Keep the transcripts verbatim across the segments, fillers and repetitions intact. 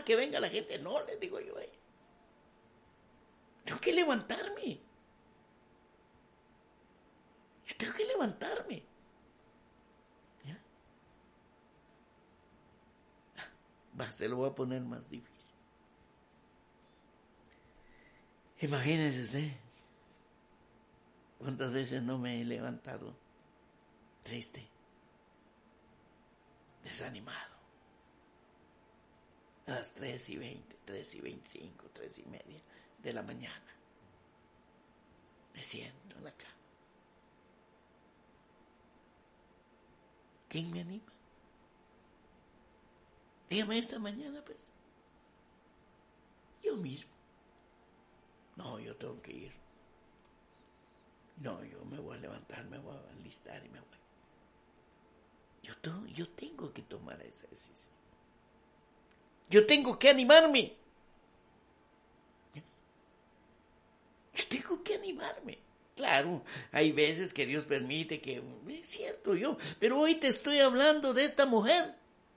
que venga la gente. No, les digo yo, eh. Tengo que levantarme. Yo tengo que levantarme. ¿Ya? Va, se lo voy a poner más difícil. Imagínese usted cuántas veces no me he levantado triste, desanimado. A las tres y veinte, tres y veinticinco, tres y media de la mañana. Me siento en la cama. ¿Quién me anima? Dígame esta mañana, pues. Yo mismo. No, yo tengo que ir. No, yo me voy a levantar, me voy a alistar y me voy. Yo, to- yo tengo que tomar esa decisión. Yo tengo que animarme. Yo tengo que animarme. Claro, hay veces que Dios permite que... Es cierto yo, pero hoy te estoy hablando de esta mujer.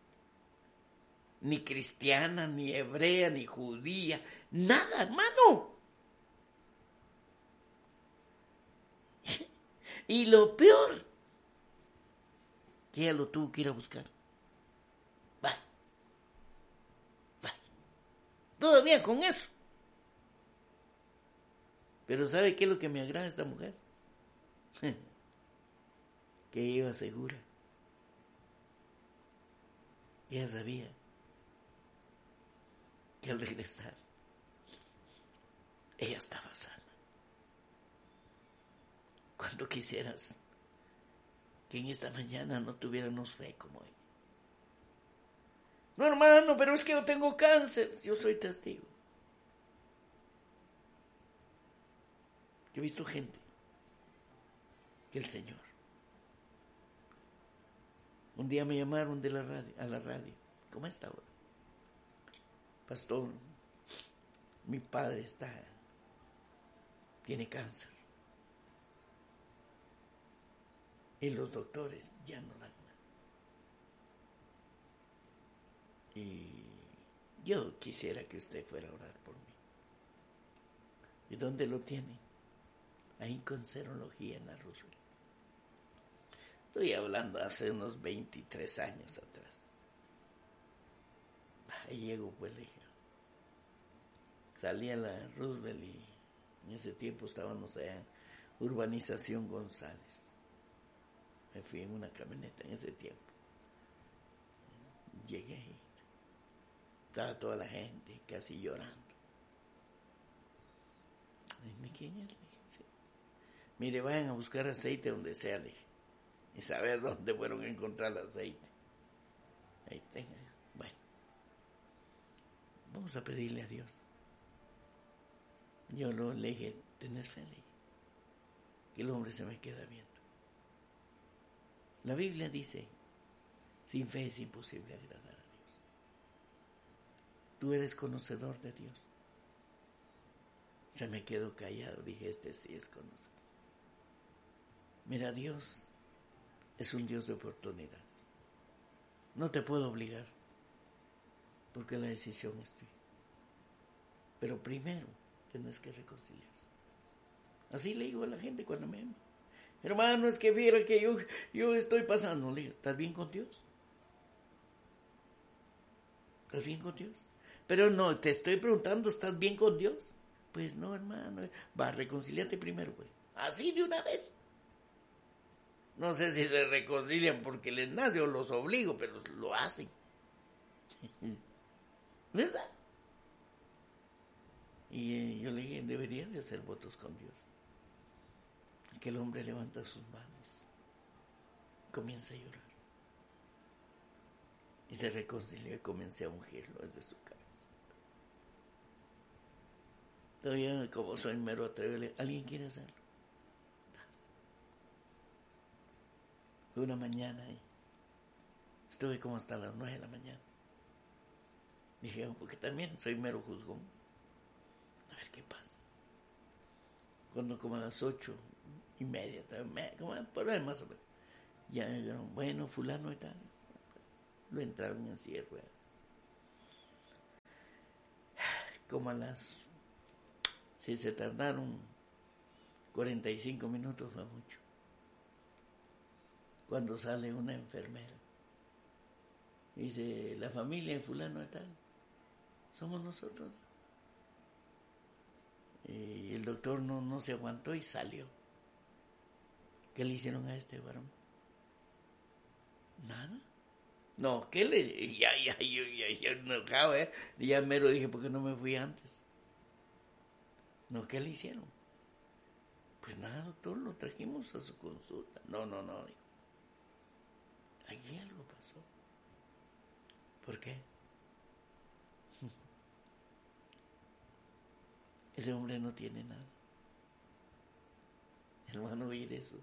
Ni cristiana, ni hebrea, ni judía. Nada, hermano. Y lo peor, que ella lo tuvo que ir a buscar. Va, va. Todavía con eso. Pero ¿sabe qué es lo que me agrada de esta mujer? Que iba segura. Ella sabía que al regresar, ella estaba sana. Cuando quisieras que en esta mañana no tuviéramos fe como ella. No, hermano, pero es que yo tengo cáncer. Yo soy testigo. Yo he visto gente que el Señor. Un día me llamaron de la radio, a la radio. ¿Cómo está ahora? Pastor, mi padre está, tiene cáncer. Y los doctores ya no dan nada. Y yo quisiera que usted fuera a orar por mí. ¿Y dónde lo tiene? Ahí con serología en la Roosevelt. Estoy hablando hace unos veintitrés años atrás. Ahí llego, pues, le dije. Salí a la Roosevelt y en ese tiempo estábamos allá en Urbanización González. Me fui en una camioneta en ese tiempo. Llegué ahí. Estaba toda la gente casi llorando. Dime, ¿quién es? Le dije, sí. Mire, vayan a buscar aceite donde sea, le dije. Y saber dónde fueron a encontrar el aceite. Ahí tenga. Bueno. Vamos a pedirle a Dios. Yo lo le dije, tener fe, le dije. Que el hombre se me queda viendo. La Biblia dice, sin fe es imposible agradar a Dios. Tú eres conocedor de Dios. Se me quedó callado, dije, este sí es conocedor. Mira, Dios es un Dios de oportunidades. No te puedo obligar, porque la decisión es tuya. Pero primero tienes que reconciliarse. Así le digo a la gente cuando me ama. Hermano, es que viera que yo, yo estoy pasando. Le digo, ¿estás bien con Dios? ¿Estás bien con Dios? Pero no, te estoy preguntando, ¿estás bien con Dios? Pues no, hermano. Va, reconcíliate primero, pues. Así de una vez. No sé si se reconcilian porque les nace o los obligo, pero lo hacen. ¿Verdad? Y eh, yo le dije, deberías de hacer votos con Dios. Que el hombre levanta sus manos, comienza a llorar. Y se reconcilió y comencé a ungirlo desde su cabeza. Todavía, como soy mero atrevido, ¿alguien quiere hacerlo? Fue una mañana y estuve como hasta las nueve de la mañana. Dije, oh, porque también soy mero juzgón. A ver qué pasa. Cuando como a las ocho y media, como por ahí más o menos, ya dijeron, bueno, fulano y tal. Lo entraron en silla de ruedas. como a las, si se tardaron cuarenta y cinco minutos fue mucho, cuando sale una enfermera, dice, la familia de fulano de tal, somos nosotros. Y el doctor no, no se aguantó y salió. ¿Qué le hicieron a este varón? Nada. No, ¿qué le...? Ya, ya, ya, ya, ya, enojado, ¿eh? Ya mero dije, ¿por qué no me fui antes? No, ¿qué le hicieron? Pues nada, doctor, lo trajimos a su consulta. No, no, no. Allí algo pasó. ¿Por qué? Ese hombre no tiene nada. Hermano, oír eso.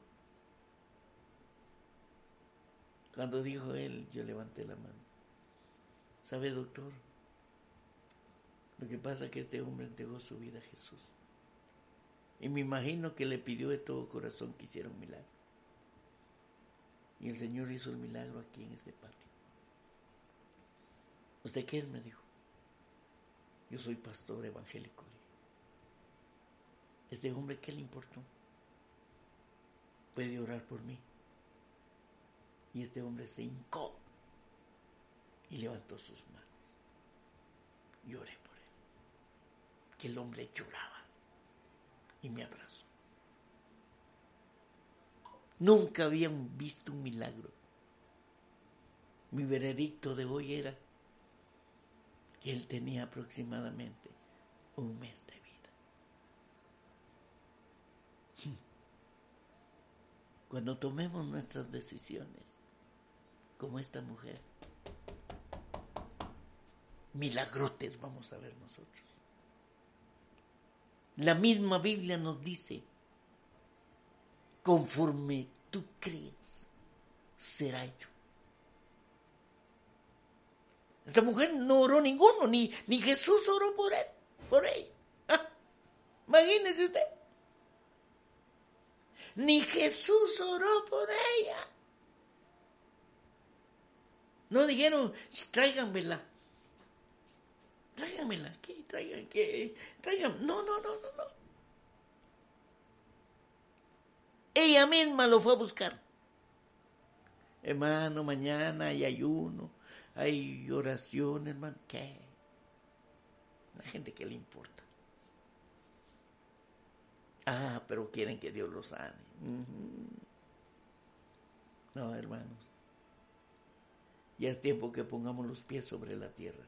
Cuando dijo él, yo levanté la mano. ¿Sabe, doctor? Lo que pasa es que este hombre entregó su vida a Jesús. Y me imagino que le pidió de todo corazón que hiciera un milagro. Y el Señor hizo el milagro aquí en este patio. ¿Usted qué es? Me dijo. Yo soy pastor evangélico. Este hombre, ¿qué le importó? Puede orar por mí. Y este hombre se hincó y levantó sus manos. Y oré por él. Que el hombre lloraba y me abrazó. Nunca habían visto un milagro. Mi veredicto de hoy era que él tenía aproximadamente un mes de vida. Cuando tomemos nuestras decisiones, como esta mujer, milagrotes vamos a ver nosotros. La misma Biblia nos dice, conforme tú creas, será hecho. Esta mujer no oró ninguno, ni, ni Jesús oró por él, por ella. ¿Ah? Imagínese usted. Ni Jesús oró por ella. No dijeron, tráiganmela. Tráiganmela. ¿Qué? Traigan, ¿qué? Traigan. No, no, no, no, no. Ella misma lo fue a buscar. Hermano, mañana hay ayuno, hay oración, hermano. ¿Qué? La gente que le importa. Ah, pero quieren que Dios los sane. Uh-huh. No, hermanos. Ya es tiempo que pongamos los pies sobre la tierra.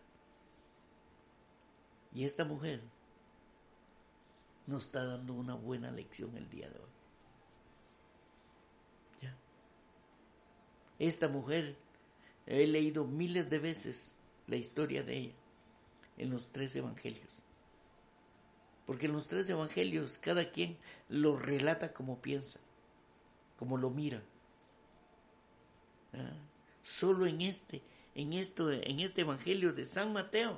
Y esta mujer nos está dando una buena lección el día de hoy. ¿Ya? Esta mujer, he leído miles de veces la historia de ella en los tres evangelios. Porque en los tres evangelios cada quien lo relata como piensa, como lo mira. ¿Ah? Solo en este, en esto, en este evangelio de San Mateo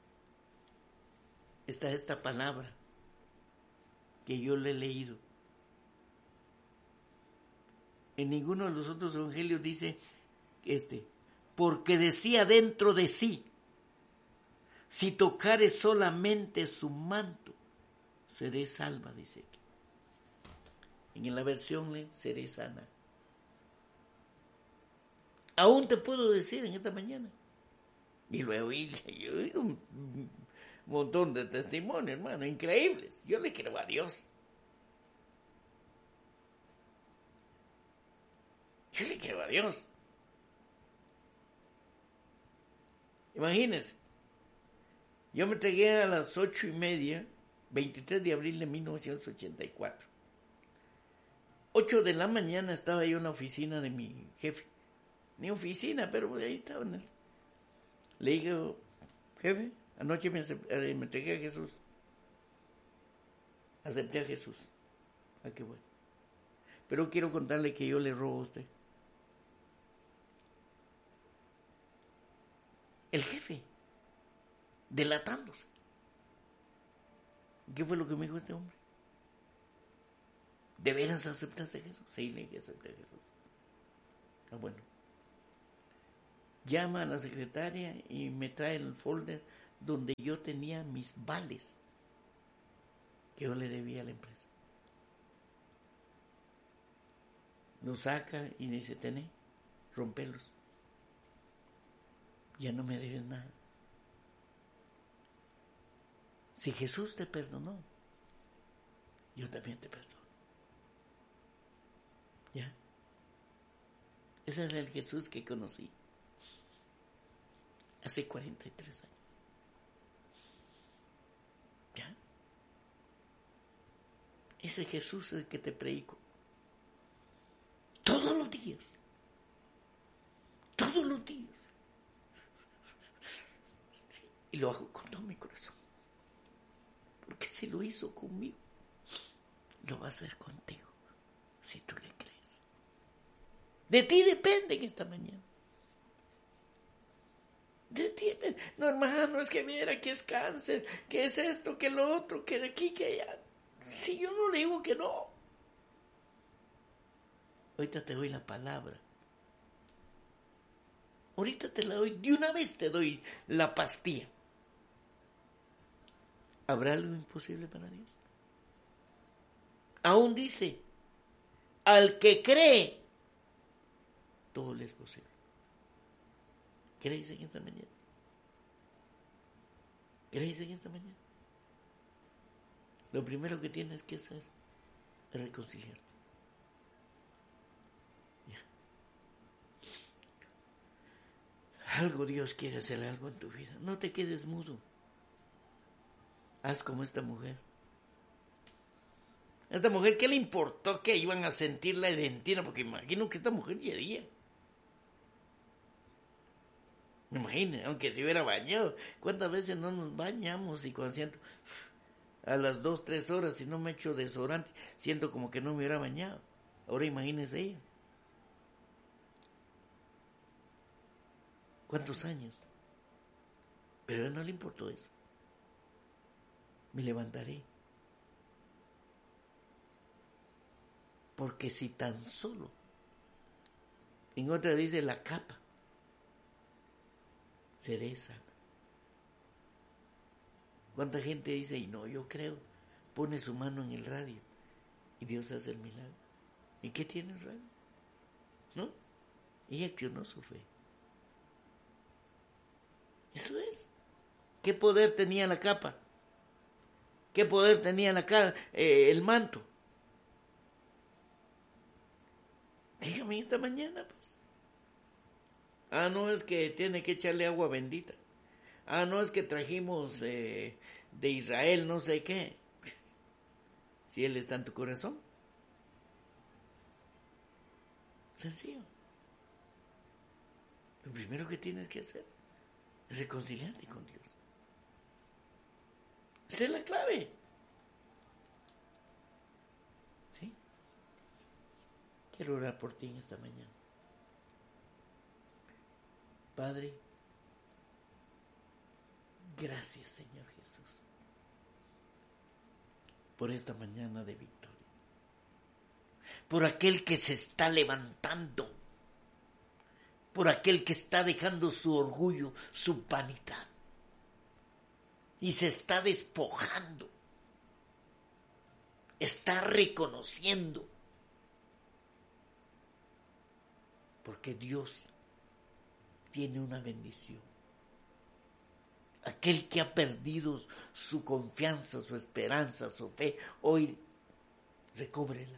está esta palabra que yo le he leído. En ninguno de los otros evangelios dice este, porque decía dentro de sí, si tocare solamente su manto, seré salva, dice aquí. En la versión le seré sana. Aún te puedo decir en esta mañana. Y luego yo he oído un montón de testimonios, hermano, increíbles. Yo le creo a Dios. Yo le creo a Dios. Imagínense. Yo me entregué a las ocho y media, veintitrés de abril de mil novecientos ochenta y cuatro. Ocho de la mañana estaba yo en la oficina de mi jefe. Ni oficina, pero ahí estaba. En el... Le dije, jefe, anoche me, acepté, me entregué a Jesús. Acepté a Jesús. Ah, qué bueno. Pero quiero contarle que yo le robo a usted. El jefe, delatándose. ¿Qué fue lo que me dijo este hombre? ¿De veras aceptaste a Jesús? Sí, le dije, acepté a Jesús. Ah, bueno. Llama a la secretaria y me trae el folder donde yo tenía mis vales que yo le debía a la empresa. Los saca y dice, tené, rompelos. Ya no me debes nada. Si Jesús te perdonó, yo también te perdono. ¿Ya? Ese es el Jesús que conocí hace cuarenta y tres años. ¿Ya? Ese Jesús es el que te predico. Todos los días. Todos los días. Y lo hago con todo mi corazón. Porque si lo hizo conmigo, lo va a hacer contigo, si tú le crees. De ti depende en esta mañana. De ti depende. No, hermano, es que mira que es cáncer, que es esto, que lo otro, que de aquí, que allá. Si yo no le digo que no. Ahorita te doy la palabra. Ahorita te la doy, de una vez te doy la pastilla. ¿Habrá algo imposible para Dios? Aún dice, al que cree, todo le es posible. ¿Crees en esta mañana? ¿Crees en esta mañana? Lo primero que tienes que hacer es reconciliarte. Ya. Algo Dios quiere hacer algo en tu vida. No te quedes mudo. Haz como esta mujer. Esta mujer, ¿qué le importó que iban a sentir la identidad? Porque imagino que esta mujer llegaría. Me imagino, aunque se hubiera bañado. ¿Cuántas veces no nos bañamos? Y cuando siento a las dos, tres horas, si no me echo desodorante, siento como que no me hubiera bañado. Ahora imagínese ella. ¿Cuántos años? Pero a él no le importó eso. Me levantaré. Porque si tan solo, en otra dice la capa, seré sana. ¿Cuánta gente dice, y no, yo creo, pone su mano en el radio y Dios hace el milagro? ¿Y qué tiene el radio? ¿No? Ella accionó su fe. Eso es. ¿Qué poder tenía la capa? ¿Qué poder tenía la cara, eh, el manto? Dígame esta mañana, pues. Ah, no, es que tiene que echarle agua bendita. Ah, no, es que trajimos eh, de Israel no sé qué. Si Él está en tu corazón. Sencillo. Lo primero que tienes que hacer es reconciliarte con Dios. Esa es la clave. ¿Sí? Quiero orar por ti en esta mañana. Padre, gracias, Señor Jesús, por esta mañana de victoria. Por aquel que se está levantando. Por aquel que está dejando su orgullo, su vanidad. Y se está despojando. Está reconociendo. Porque Dios tiene una bendición. Aquel que ha perdido su confianza, su esperanza, su fe, hoy recóbrela.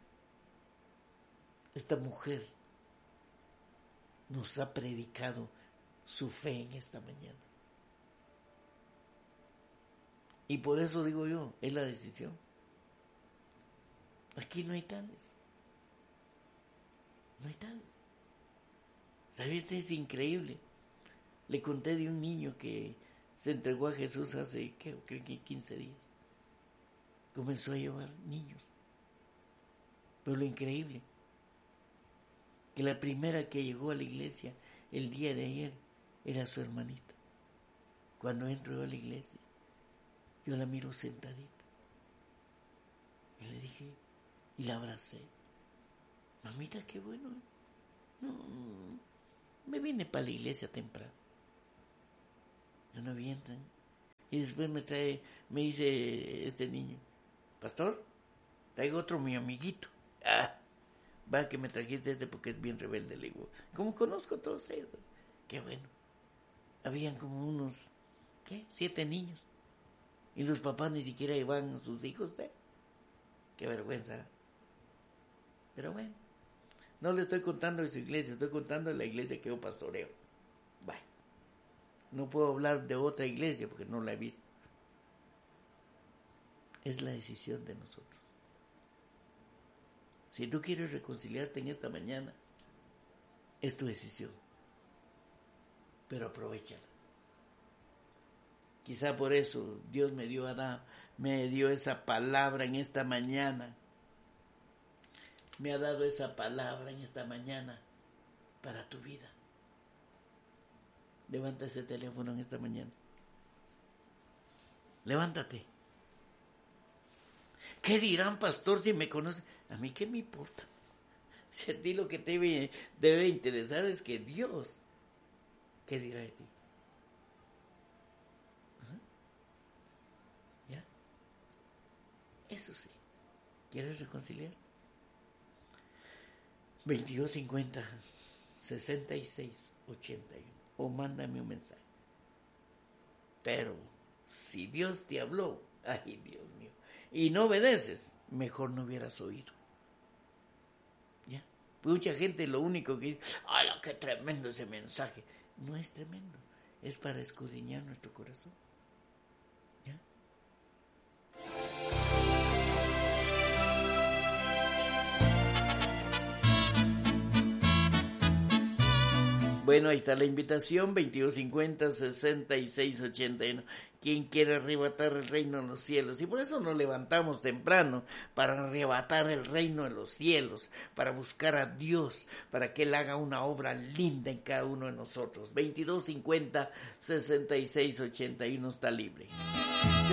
Esta mujer nos ha predicado su fe en esta mañana. Y por eso digo yo, es la decisión. Aquí no hay tales. No hay tales. ¿Sabes? Es increíble. Le conté de un niño que se entregó a Jesús hace, ¿qué? Creo que quince días. Comenzó a llevar niños. Pero lo increíble, que la primera que llegó a la iglesia el día de ayer era su hermanita. Cuando entro a la iglesia, yo la miro sentadita. Y le dije, y la abracé. Mamita, qué bueno. No, me vine para la iglesia temprano. Ya no avientan. Y después me trae, me dice este niño, pastor, traigo otro mi amiguito. Ah, va que me trajiste este porque es bien rebelde. Le digo, como conozco a todos ellos. Qué bueno. Habían como unos, ¿qué? Siete niños. Y los papás ni siquiera iban a sus hijos, ¿eh? Qué vergüenza. Pero bueno, no le estoy contando de su iglesia, estoy contando de la iglesia que yo pastoreo. Bueno, no puedo hablar de otra iglesia porque no la he visto. Es la decisión de nosotros. Si tú quieres reconciliarte en esta mañana, es tu decisión. Pero aprovéchala. Quizá por eso Dios me dio, Adán, me dio esa palabra en esta mañana. Me ha dado esa palabra en esta mañana para tu vida. Levanta ese teléfono en esta mañana. Levántate. ¿Qué dirán, pastor, si me conocen? A mí qué me importa. Si a ti lo que te debe, debe interesar es que Dios, ¿qué dirá de ti? ¿Ya? Eso sí. ¿Quieres reconciliarte? veintidós cincuenta, sesenta y seis, ochenta y uno. O mándame un mensaje. Pero si Dios te habló, ay Dios mío, y no obedeces, mejor no hubieras oído. ¿Ya? Mucha gente lo único que dice, ¡ay, qué tremendo ese mensaje! No es tremendo, es para escudriñar nuestro corazón. ¿Ya? Bueno, ahí está la invitación, veintidós cincuenta, sesenta y seis, ochenta y uno. Quien quiere arrebatar el reino de los cielos. Y por eso nos levantamos temprano, para arrebatar el reino de los cielos, para buscar a Dios, para que Él haga una obra linda en cada uno de nosotros. veintidós cincuenta, sesenta y seis, ochenta y uno está libre.